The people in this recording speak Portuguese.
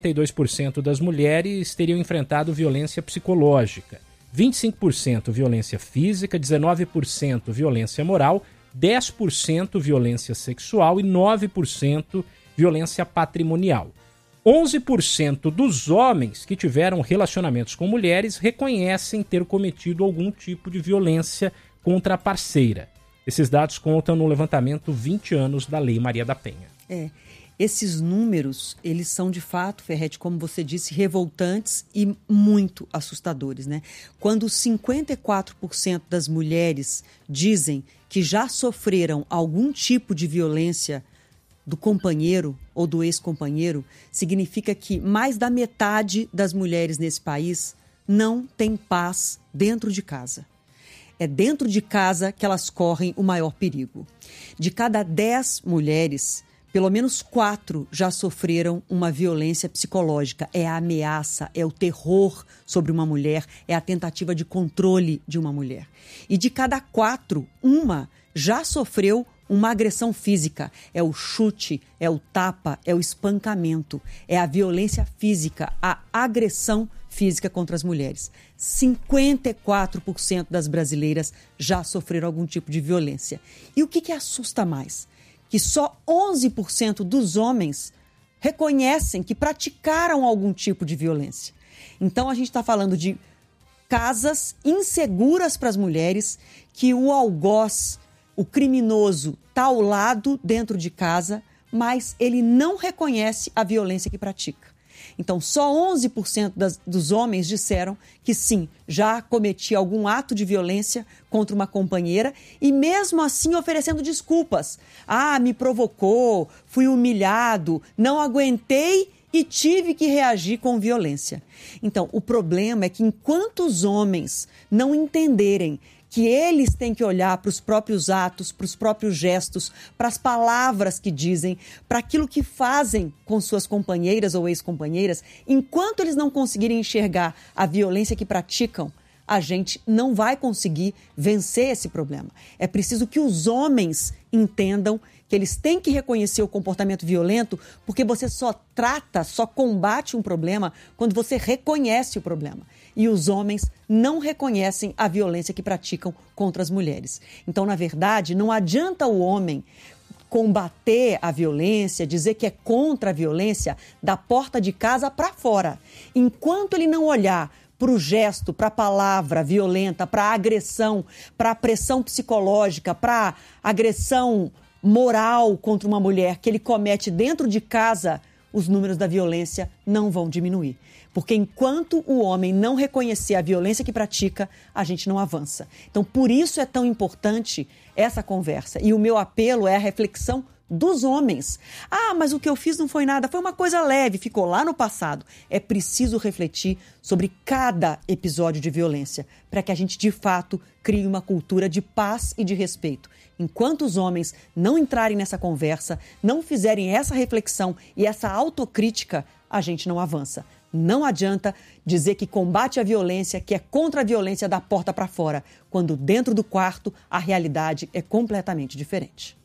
32% das mulheres teriam enfrentado violência psicológica, 25% violência física, 19% violência moral, 10% violência sexual e 9% violência patrimonial. 11% dos homens que tiveram relacionamentos com mulheres reconhecem ter cometido algum tipo de violência contra a parceira. Esses dados contam no levantamento 20 anos da Lei Maria da Penha. Esses números, eles são de fato, Ferretti, como você disse, revoltantes e muito assustadores, né? Quando 54% das mulheres dizem que já sofreram algum tipo de violência do companheiro ou do ex-companheiro, significa que mais da metade das mulheres nesse país não tem paz dentro de casa. É dentro de casa que elas correm o maior perigo. De cada 10 mulheres, pelo menos 4 já sofreram uma violência psicológica. É a ameaça, é o terror sobre uma mulher, é a tentativa de controle de uma mulher. E de cada 4, uma já sofreu uma agressão física. É o chute, é o tapa, é o espancamento, é a violência física, a agressão física contra as mulheres. 54% das brasileiras já sofreram algum tipo de violência. E o que assusta mais? Que só 11% dos homens reconhecem que praticaram algum tipo de violência. Então, a gente está falando de casas inseguras para as mulheres, que o algoz, o criminoso, está ao lado dentro de casa, mas ele não reconhece a violência que pratica. Então, só 11% dos homens disseram que sim, já cometi algum ato de violência contra uma companheira e mesmo assim oferecendo desculpas. Me provocou, fui humilhado, não aguentei e tive que reagir com violência. Então, o problema é que enquanto os homens não entenderem que eles têm que olhar para os próprios atos, para os próprios gestos, para as palavras que dizem, para aquilo que fazem com suas companheiras ou ex-companheiras, enquanto eles não conseguirem enxergar a violência que praticam, a gente não vai conseguir vencer esse problema. É preciso que os homens entendam que eles têm que reconhecer o comportamento violento, porque você só combate um problema quando você reconhece o problema. E os homens não reconhecem a violência que praticam contra as mulheres. Então, na verdade, não adianta o homem combater a violência, dizer que é contra a violência da porta de casa para fora. Enquanto ele não olhar para o gesto, para a palavra violenta, para a agressão, para a pressão psicológica, para a agressão moral contra uma mulher que ele comete dentro de casa, os números da violência não vão diminuir. Porque enquanto o homem não reconhecer a violência que pratica, a gente não avança. Então, por isso é tão importante essa conversa. E o meu apelo é a reflexão dos homens. Mas o que eu fiz não foi nada, foi uma coisa leve, ficou lá no passado. É preciso refletir sobre cada episódio de violência, para que a gente, de fato, crie uma cultura de paz e de respeito. Enquanto os homens não entrarem nessa conversa, não fizerem essa reflexão e essa autocrítica, a gente não avança. Não adianta dizer que combate a violência, que é contra a violência da porta para fora, quando dentro do quarto a realidade é completamente diferente.